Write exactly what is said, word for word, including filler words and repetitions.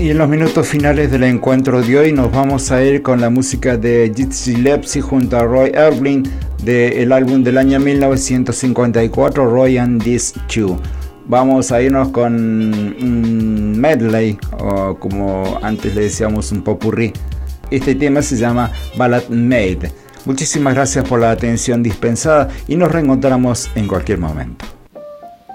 Y en los minutos finales del encuentro de hoy nos vamos a ir con la música de Dizzy Gillespie junto a Roy Earling del álbum del año mil novecientos cincuenta y cuatro, Roy and These Two. Vamos a irnos con un medley, o como antes le decíamos, un popurrí. Este tema se llama Ballad Made. Muchísimas gracias por la atención dispensada y nos reencontramos en cualquier momento.